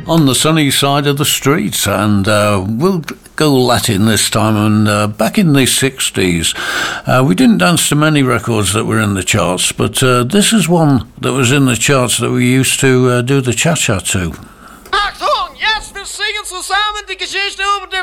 On the sunny side of the street, and we'll go Latin this time. And back in the 60s, we didn't dance to many records that were in the charts, but this is one that was in the charts that we used to do the cha-cha to. Achtung, jetzt wir singen zusammen die Geschichte über den